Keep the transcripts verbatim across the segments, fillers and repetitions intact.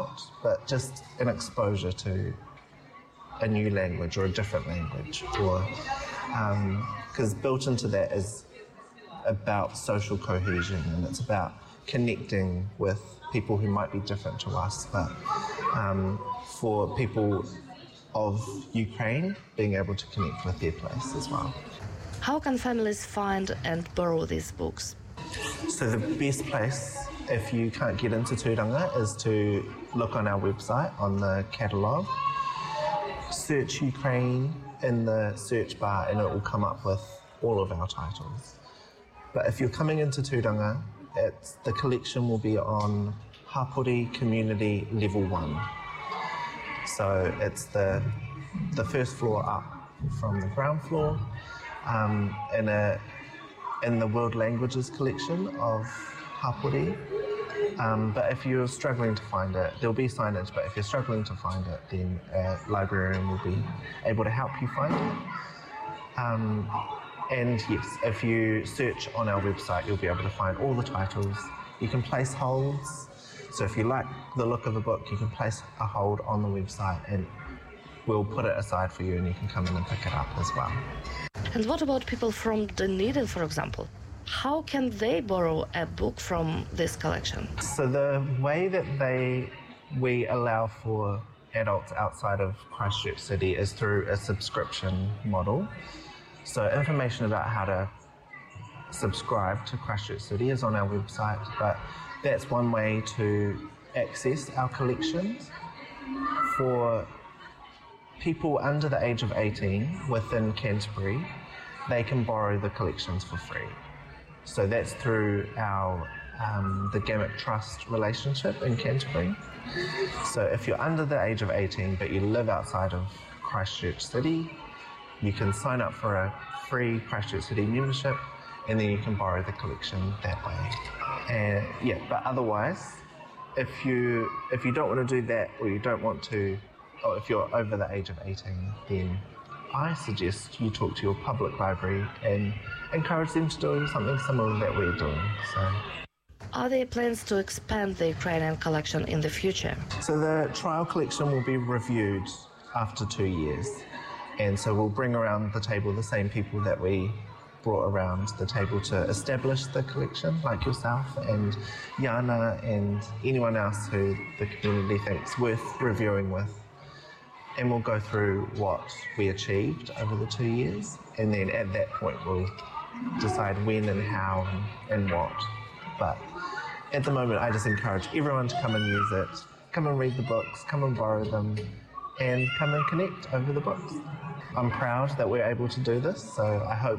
not, but just an exposure to a new language or a different language, or because um, built into that is about social cohesion, and it's about connecting with people who might be different to us, but um, for people of Ukraine being able to connect with their place as well. How can families find and borrow these books? So the best place, if you can't get into Tūranga, is to look on our website on the catalogue, search Ukraine in the search bar, and it will come up with all of our titles. But if you're coming into Tūranga, it's, the collection will be on Hapori Community Level one. So it's the the first floor up from the ground floor, um, in a in the World Languages collection of Hapori. Um, but if you're struggling to find it, there'll be signage, but if you're struggling to find it, then a librarian will be able to help you find it. Um, and yes, if you search on our website, you'll be able to find all the titles. You can place holds. So if you like the look of a book, you can place a hold on the website and we'll put it aside for you and you can come in and pick it up as well. And what about people from Dunedin, for example? How can they borrow a book from this collection? So the way that they we allow for adults outside of Christchurch City is through a subscription model. So information about how to subscribe to Christchurch City is on our website, but that's one way to access our collections. For people under the age of eighteen within Canterbury, they can borrow the collections for free. So that's through our um, the Gamut Trust relationship in Canterbury. So if you're under the age of eighteen but you live outside of Christchurch City, you can sign up for a free Christchurch City membership and then you can borrow the collection that way. And yeah, but otherwise, if you if you don't want to do that, or you don't want to, or if you're over the age of eighteen, then I suggest you talk to your public library and encourage them to do something similar that we're doing. So, are there plans to expand the Ukrainian collection in the future? So the trial collection will be reviewed after two years. And so we'll bring around the table the same people that we brought around the table to establish the collection, like yourself and Yana and anyone else who the community thinks worth reviewing with. And we'll go through what we achieved over the two years. And then at that point, we'll decide when and how and, and what. But at the moment, I just encourage everyone to come and use it, come and read the books, come and borrow them, and come and connect over the books. I'm proud that we're able to do this, so I hope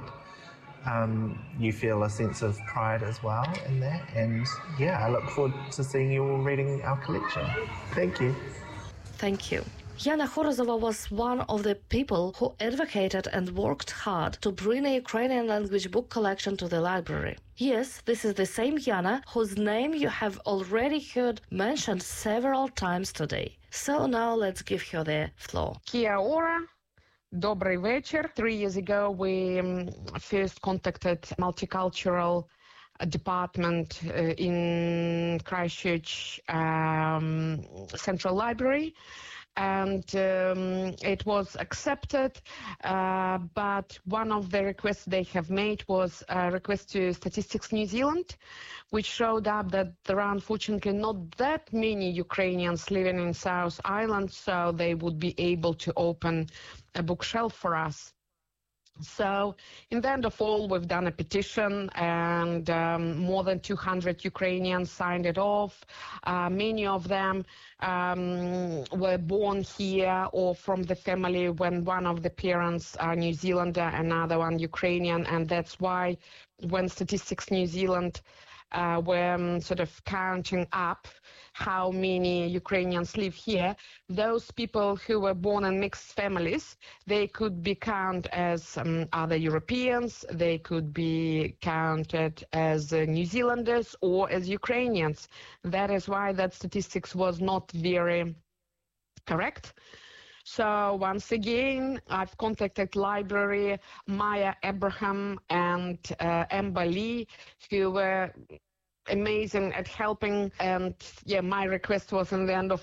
um, you feel a sense of pride as well in that. And yeah, I look forward to seeing you all reading our collection. Thank you. Thank you. Yana Horozova was one of the people who advocated and worked hard to bring a Ukrainian language book collection to the library. Yes, this is the same Yana whose name you have already heard mentioned several times today. So now let's give her the floor. Kia ora. Dobry вечер. Three years ago, we um, first contacted multicultural department uh, in Christchurch um, Central Library. And um, it was accepted, uh, but one of the requests they have made was a request to Statistics New Zealand, which showed up that there are unfortunately not that many Ukrainians living in South Island, so they would be able to open a bookshelf for us. So in the end of all, we've done a petition, and um, more than two hundred Ukrainians signed it off. Uh, many of them um, were born here or from the family when one of the parents are New Zealander, another one Ukrainian, and that's why when Statistics New Zealand uh, were um, sort of counting up how many Ukrainians live here, those people who were born in mixed families, they could be counted as um, other Europeans, they could be counted as uh, New Zealanders or as Ukrainians. That is why that statistics was not very correct. So once again, I've contacted library, Maya Abraham and uh, Amber Lee, who were amazing at helping, and yeah, my request was in the end of